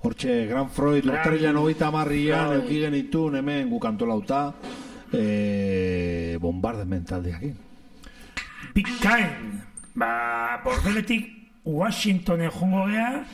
Hortxe, Gran Freud, urtarrilan 30an, euki genitun, hemen gukantolauta, Bombardement taldeakin. Bikain, Bordeletik Washingtonen jongo gea,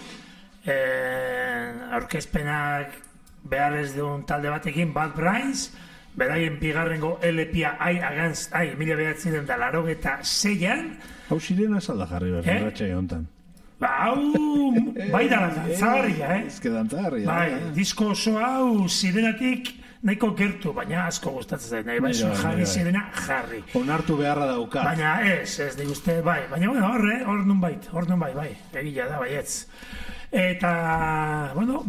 aurkezpenak behar ez duen talde batekin, Bad Brains, beraien bigarrengo LP-a mila behatzen da 86an. Hau sirena salda jarri behar, ratxai hontan. Hau, bai da, dantzagarria, Ez que dantzagarria. Bai, disko oso hau sirenatik nahiko gertu, baina asko gustatzen zait, nahi baizu jarri sirena jarri. Onartu beharra daukat. Baina ez nik uste, bai, baina hor nun bait, bai, egila da, baietz. Eta, bueno,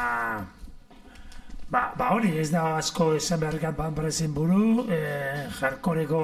hori ez da asko esan beharrikat Banprezen buru, jarkoreko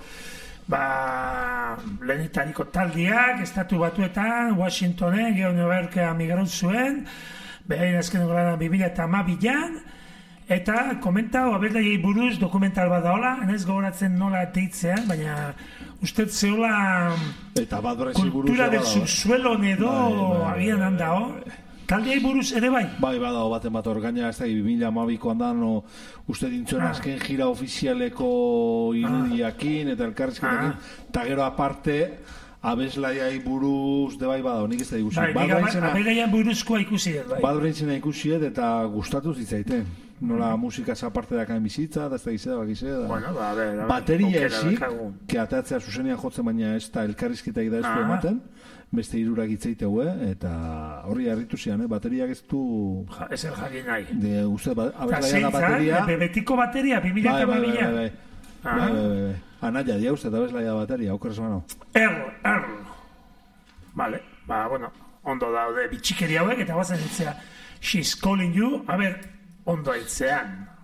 lehenetariko taldiak, estatu batuetan, Washingtonen, Geo New Yorkea migraut zuen, behain azkeneko lana 2012an, eta komentau abeldaiei buruz dokumental bat daola, enez gogoratzen nola deitzean, baina ustez zeola kultura del subsuelo edo agian handao. Taldeai buruz ere bai? Bai, badago baten bat orgaina, ez da, 2012koan da, uste dintzuen azken gira ofizialeko irudiakin eta elkarrizketakin, eta gero aparte, abeslaiai buruz de bai badago, nik ez da ikusi. Abeslaian buruzkoa ikusi dut, bai. Bad Brainzena ikusi dut eta gustatu zitzaiten. Nola musika aparte dakaen bizitza, da ez da gizeda, bakizeda. Bateria esik, que atatzea zuzenean jotzen, baina ez da elkarrizketak da ez du ematen, beste hirurak itzeiteu, eta horri harritu zian, bateriak ez du... Ez el jakin nahi. Uste, abeslaian bateria... Betiko bateria, 2012. Bai. Anaia dia uste, abeslaia bateria, aukeraz bano. Erro. Vale, bueno, ondo daude bitxikeri hauek, eta bazen ditzea, she's calling you, ondo aitzean.